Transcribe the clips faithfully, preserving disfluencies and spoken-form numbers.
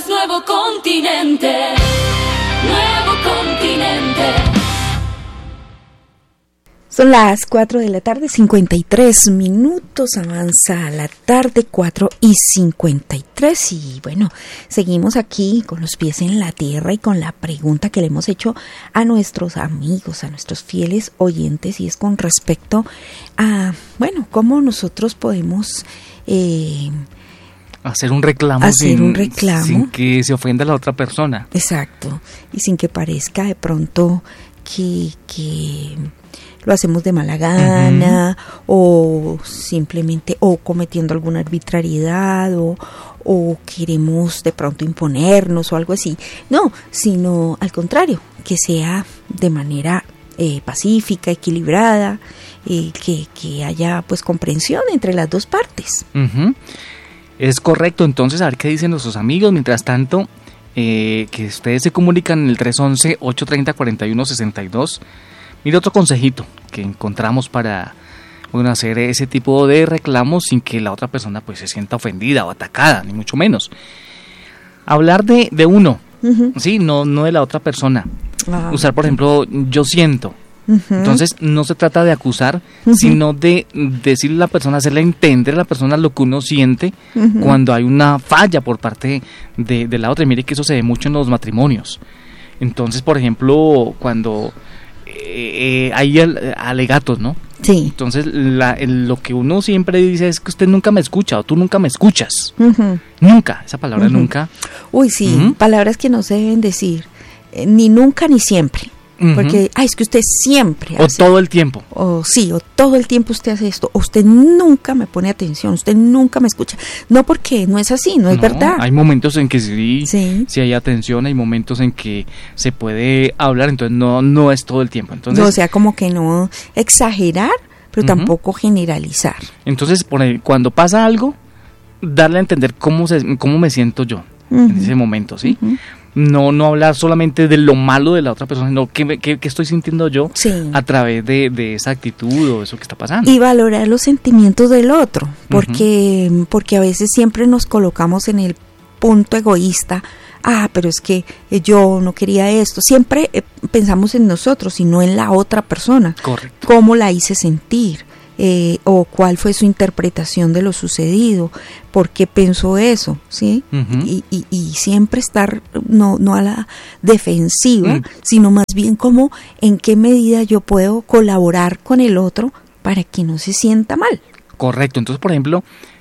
es nuevo continente, nuevo continente. Son las cuatro de la tarde, cincuenta y tres minutos, avanza la tarde, cuatro y cincuenta y tres, y bueno, seguimos aquí con los pies en la tierra y con la pregunta que le hemos hecho a nuestros amigos, a nuestros fieles oyentes, y es con respecto a, bueno, cómo nosotros podemos eh, hacer un reclamo, hacer sin, un reclamo sin que se ofenda a la otra persona. Exacto, y sin que parezca de pronto que... que lo hacemos de mala gana, uh-huh. o simplemente, o cometiendo alguna arbitrariedad, o, o queremos de pronto imponernos o algo así. No, sino al contrario, que sea de manera eh, pacífica, equilibrada, eh, que, que haya pues comprensión entre las dos partes. Uh-huh. Es correcto. Entonces, a ver qué dicen nuestros amigos. Mientras tanto, eh, que ustedes se comunican en el tres once, ocho treinta, cuarenta y uno sesenta y dos. Mire, otro consejito que encontramos para, bueno, hacer ese tipo de reclamos sin que la otra persona pues se sienta ofendida o atacada, ni mucho menos. Hablar de, de uno, uh-huh. sí, no, no de la otra persona. Ah, Usar, por ejemplo, yo siento. Uh-huh. Entonces, no se trata de acusar, uh-huh. sino de decirle a la persona, hacerle entender a la persona lo que uno siente uh-huh. cuando hay una falla por parte de, de la otra. Y mire que eso se ve mucho en los matrimonios. Entonces, por ejemplo, cuando... Eh, hay alegatos, ¿no? Sí. Entonces la, el, lo que uno siempre dice es que usted nunca me escucha o tú nunca me escuchas. Uh-huh. Nunca, esa palabra uh-huh. nunca. Uy, sí, uh-huh. palabras que no se deben decir, eh, ni nunca ni siempre. Uh-huh. Porque, ay, es que usted siempre o hace. O todo el tiempo. O sí, o todo el tiempo usted hace esto. O usted nunca me pone atención, usted nunca me escucha. No, porque no es así, no es no, verdad. Hay momentos en que sí, sí, sí hay atención, hay momentos en que se puede hablar, entonces no, no es todo el tiempo. Entonces, no, o sea, como que no exagerar, pero uh-huh. tampoco generalizar. Entonces, por ahí, cuando pasa algo, darle a entender cómo, se, cómo me siento yo uh-huh. en ese momento, ¿sí? Uh-huh. No, no hablar solamente de lo malo de la otra persona, sino qué, qué, qué estoy sintiendo yo sí. a través de, de esa actitud o eso que está pasando. Y valorar los sentimientos del otro, porque, uh-huh. porque a veces siempre nos colocamos en el punto egoísta. Ah, pero es que yo no quería esto. Siempre eh, pensamos en nosotros y no en la otra persona. Correcto. ¿Cómo la hice sentir? Eh, o cuál fue su interpretación de lo sucedido, por qué pensó eso, ¿sí? Uh-huh. Y, y, y siempre estar no, no a la defensiva, uh-huh. sino más bien como en qué medida yo puedo colaborar con el otro para que no se sienta mal. Correcto. Entonces, por ejemplo,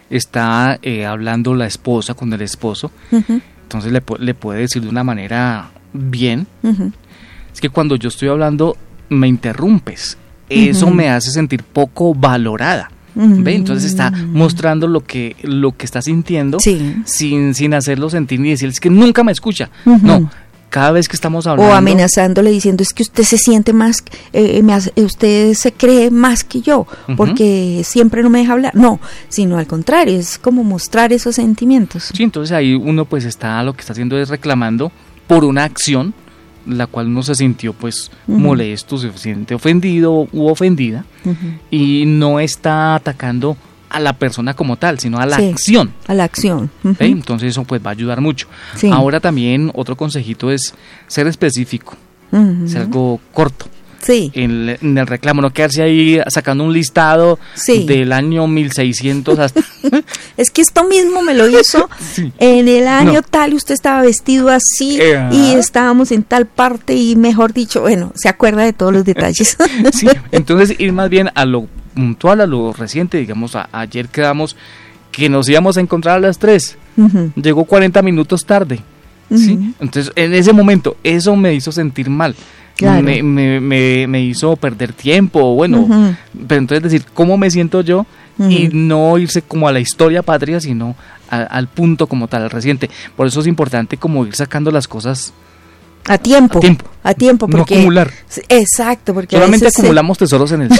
está eh, hablando la esposa con el esposo, uh-huh. entonces le, le puede decir de una manera bien, uh-huh. es que cuando yo estoy hablando me interrumpes. Eso uh-huh. me hace sentir poco valorada. Uh-huh. ¿Ve? Entonces está mostrando lo que lo que está sintiendo sí. sin sin hacerlo sentir ni decir es que nunca me escucha. Uh-huh. No, cada vez que estamos hablando. O amenazándole diciendo es que usted se siente más, eh, me hace, usted se cree más que yo porque uh-huh. siempre no me deja hablar. No, sino al contrario, es como mostrar esos sentimientos. Sí, entonces ahí uno pues está, lo que está haciendo es reclamando por una acción la cual uno se sintió pues uh-huh. molesto, se siente ofendido u ofendida uh-huh. y no está atacando a la persona como tal, sino a la sí, acción. A la acción. Uh-huh. ¿Eh? Entonces eso pues va a ayudar mucho. Sí. Ahora también otro consejito es ser específico, uh-huh. ser algo corto. Sí. En, en el reclamo, no quedarse ahí sacando un listado sí. del año mil seiscientos hasta... Es que esto mismo me lo hizo sí. en el año no. tal, y usted estaba vestido así eh, y estábamos en tal parte y mejor dicho, bueno, se acuerda de todos los detalles. Sí, entonces ir más bien a lo puntual, a lo reciente, digamos, a, ayer quedamos que nos íbamos a encontrar a las tres, uh-huh. llegó cuarenta minutos tarde, uh-huh. ¿sí? Entonces en ese momento eso me hizo sentir mal. Claro. Me, me, me, me hizo perder tiempo, bueno, uh-huh. pero entonces decir cómo me siento yo uh-huh. y no irse como a la historia patria, sino a, al punto como tal, al reciente. Por eso es importante como ir sacando las cosas a tiempo, a tiempo, a tiempo porque, no acumular. Exacto, porque solamente acumulamos se... tesoros en el cielo.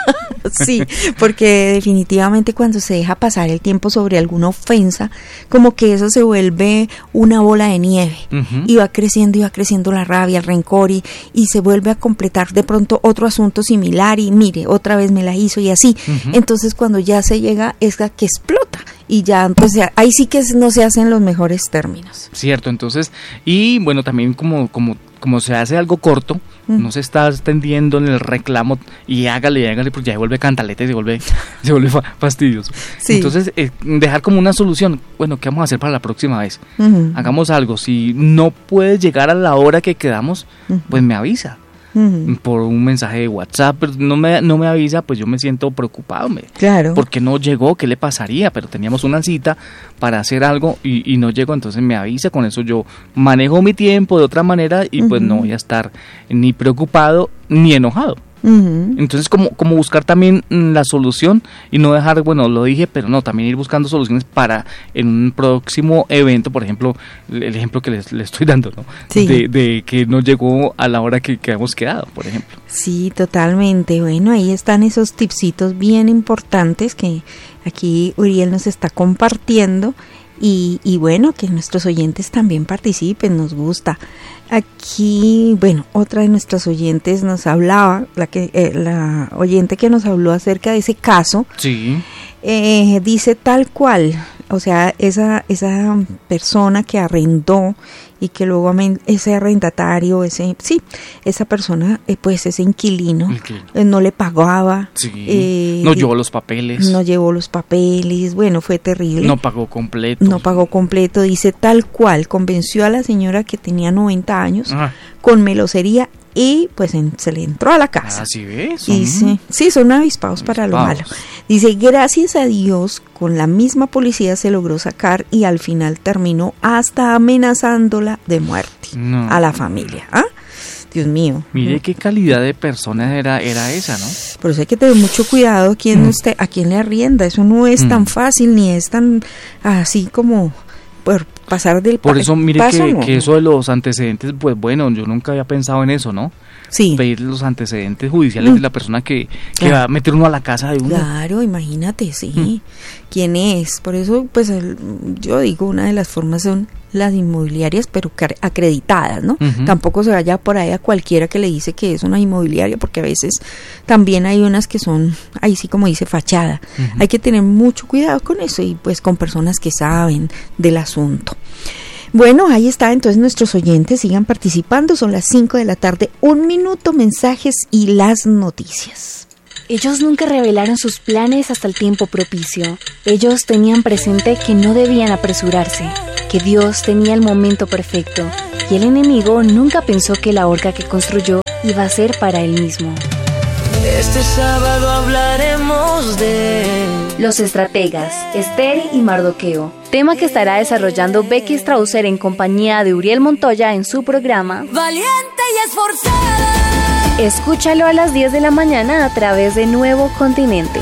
Sí, porque definitivamente cuando se deja pasar el tiempo sobre alguna ofensa, como que eso se vuelve una bola de nieve, uh-huh. y va creciendo y va creciendo la rabia, el rencor, y, y se vuelve a completar de pronto otro asunto similar, y mire, otra vez me la hizo y así. Uh-huh. Entonces cuando ya se llega es la que explota, y ya, pues ahí sí que no se hacen los mejores términos. Cierto, entonces, y bueno, también como, como, como se hace algo corto, uh-huh. no se está extendiendo en el reclamo y hágale, hágale, porque ya se vuelve cantaleta y se vuelve, se vuelve fa- fastidioso. Sí. Entonces, eh, dejar como una solución, bueno, ¿qué vamos a hacer para la próxima vez? Uh-huh. Hagamos algo, si no puedes llegar a la hora que quedamos, uh-huh. pues me avisa. Uh-huh. Por un mensaje de WhatsApp, pero no me, no me avisa, pues yo me siento preocupado, me, claro. porque no llegó, ¿qué le pasaría? Pero teníamos una cita para hacer algo y, y no llegó, entonces me avisa, con eso yo manejo mi tiempo de otra manera y uh-huh. pues no voy a estar ni preocupado ni enojado. Uh-huh. Entonces como, como buscar también la solución y no dejar, bueno, lo dije, pero no, también ir buscando soluciones para en un próximo evento, por ejemplo, el ejemplo que les, les estoy dando, ¿no? Sí. De, de que no llegó a la hora que, que hemos quedado, por ejemplo. Sí, totalmente. Bueno, ahí están esos tipsitos bien importantes que aquí Uriel nos está compartiendo. Y, y bueno, que nuestros oyentes también participen, nos gusta. Aquí, bueno, otra de nuestras oyentes nos hablaba, la que eh, la oyente que nos habló acerca de ese caso, sí. eh, dice tal cual, o sea, esa esa persona que arrendó y que luego ese arrendatario, ese sí, esa persona, eh, pues ese inquilino, eh, no le pagaba, sí. eh, no llevó los papeles, no llevó los papeles, bueno, fue terrible, no pagó completo, no pagó completo, dice tal cual, convenció a la señora que tenía noventa años, ajá. con melosería y pues en, se le entró a la casa. Ah, ¿sí ves? Dice, sí, son avispados, avispados para lo malo. Dice, gracias a Dios, con la misma policía se logró sacar y al final terminó hasta amenazándola de muerte no. a la familia. ¿Ah? Dios mío. Mire qué calidad de persona era, era esa, ¿no? Por eso hay que tener mucho cuidado a quién, mm. usted, a quién le arrienda. Eso no es mm. tan fácil ni es tan así como por pasar del Por eso, mire paso, que, no. que eso de los antecedentes, pues bueno, yo nunca había pensado en eso, ¿no? Sí. Pedir los antecedentes judiciales mm. de la persona que, que claro. va a meter uno a la casa de uno. Claro, imagínate, sí. Mm. ¿Quién es? Por eso, pues, el, yo digo, una de las formas son las inmobiliarias, pero acreditadas, ¿no? Uh-huh. Tampoco se vaya por ahí a cualquiera que le dice que es una inmobiliaria, porque a veces también hay unas que son, ahí sí como dice, fachada. Uh-huh. Hay que tener mucho cuidado con eso y pues con personas que saben del asunto. Bueno, ahí está, entonces nuestros oyentes sigan participando, son las cinco de la tarde, un minuto, mensajes y las noticias. Ellos nunca revelaron sus planes hasta el tiempo propicio. Ellos tenían presente que no debían apresurarse, que Dios tenía el momento perfecto, y el enemigo nunca pensó que la horca que construyó iba a ser para él mismo. Este sábado hablaremos de Los estrategas, Esther y Mardoqueo, tema que estará desarrollando Becky Strausser en compañía de Uriel Montoya en su programa Valiente y esforzada. Escúchalo a las diez de la mañana a través de Nuevo Continente.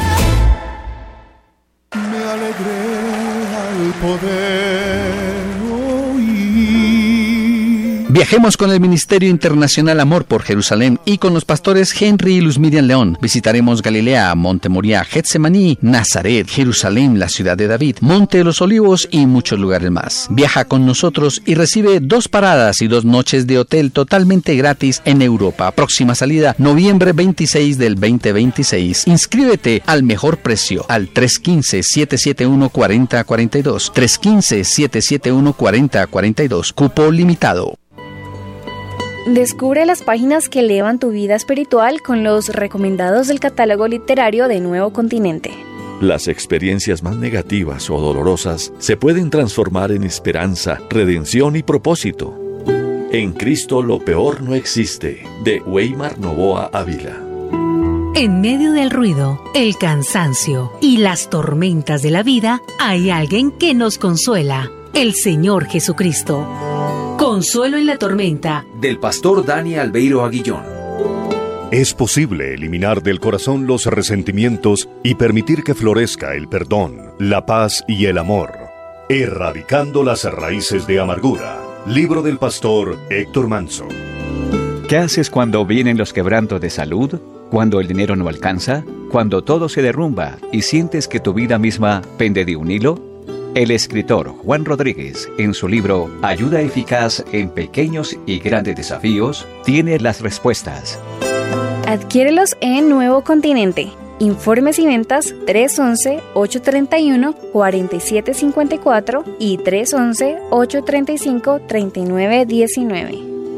Me alegré al poder oír. Viajemos con el Ministerio Internacional Amor por Jerusalén y con los pastores Henry y Luz Miriam León. Visitaremos Galilea, Monte Moriah, Getsemaní, Nazaret, Jerusalén, la ciudad de David, Monte de los Olivos y muchos lugares más. Viaja con nosotros y recibe dos paradas y dos noches de hotel totalmente gratis en Europa. Próxima salida, noviembre veintiséis del veinte veintiséis. Inscríbete al mejor precio al tres uno cinco, siete siete uno, cuatro cero cuatro dos. tres uno cinco, siete siete uno, cuatro cero cuatro dos. Cupo limitado. Descubre las páginas que elevan tu vida espiritual con los recomendados del catálogo literario de Nuevo Continente. Las experiencias más negativas o dolorosas se pueden transformar en esperanza, redención y propósito. En Cristo lo peor no existe, de Weimar Novoa Ávila. En medio del ruido, el cansancio y las tormentas de la vida, hay alguien que nos consuela, el Señor Jesucristo. Consuelo en la tormenta, del pastor Dani Albeiro Aguillón. Es posible eliminar del corazón los resentimientos y permitir que florezca el perdón, la paz y el amor, erradicando las raíces de amargura. Libro del pastor Héctor Manso. ¿Qué haces cuando vienen los quebrantos de salud? Cuando el dinero no alcanza, cuando todo se derrumba y sientes que tu vida misma pende de un hilo, el escritor Juan Rodríguez, en su libro Ayuda eficaz en pequeños y grandes desafíos, tiene las respuestas. Adquiérelos en Nuevo Continente. Informes y ventas tres once, ocho treinta y uno, cuarenta y siete cincuenta y cuatro y tres once, ocho treinta y cinco, treinta y nueve diecinueve.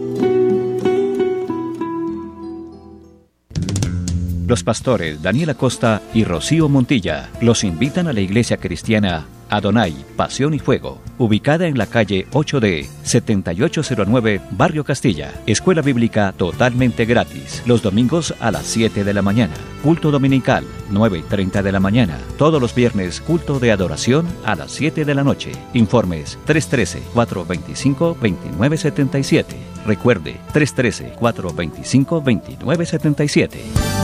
Los pastores Daniel Acosta y Rocío Montilla los invitan a la iglesia cristiana Adonai, Pasión y Fuego, ubicada en la calle ocho D, setenta y ocho cero nueve, Barrio Castilla. Escuela bíblica totalmente gratis, los domingos a las siete de la mañana. Culto dominical, nueve y treinta de la mañana. Todos los viernes, culto de adoración a las siete de la noche. Informes tres uno tres, cuatro dos cinco, dos nueve siete siete. Recuerde, tres uno tres, cuatro dos cinco, dos nueve siete siete.